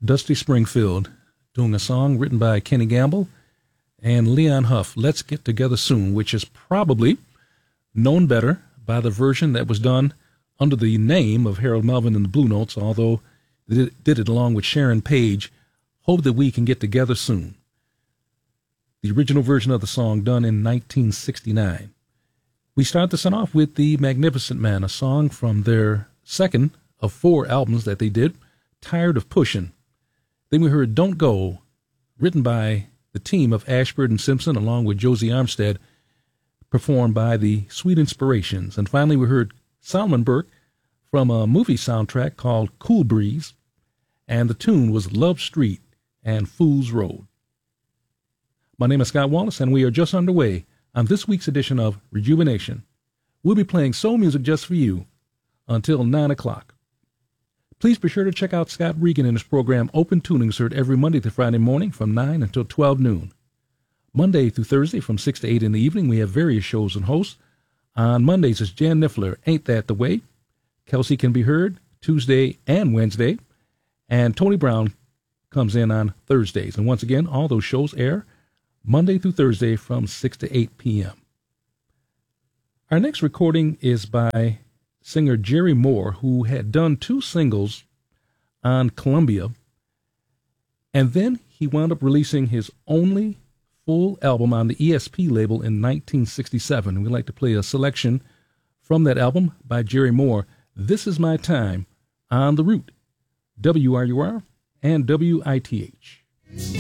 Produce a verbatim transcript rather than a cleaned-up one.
Dusty Springfield doing a song written by Kenny Gamble and Leon Huff, Let's Get Together Soon, which is probably known better by the version that was done under the name of Harold Melvin and the Blue Notes, although they did it along with Sharon Page, Hope That We Can Get Together Soon. The original version of the song done in nineteen sixty-nine. We start this one off with The Magnificent Man, a song from their second of four albums that they did, Tired of Pushin'. Then we heard Don't Go, written by the team of Ashford and Simpson along with Josie Armstead, performed by the Sweet Inspirations. And finally we heard Solomon Burke from a movie soundtrack called Cool Breeze, and the tune was Love Street and Fool's Road. My name is Scott Wallace, and we are just underway on this week's edition of Rejuvenation. We'll be playing soul music just for you until nine o'clock. Please be sure to check out Scott Regan and his program Open Tunings, heard every Monday to Friday morning from nine until twelve noon. Monday through Thursday from six to eight in the evening, we have various shows and hosts. On Mondays, it's Jan Niffler, Ain't That the Way? Kelsey Can Be Heard, Tuesday and Wednesday. And Tony Brown comes in on Thursdays. And once again, all those shows air Monday through Thursday from six to eight p.m. Our next recording is by singer Jerry Moore, who had done two singles on Columbia, and then he wound up releasing his only full album on the E S P label in nineteen sixty-seven. We'd like to play a selection from that album by Jerry Moore, This Is My Time, on The Root, W R U R and W I T H.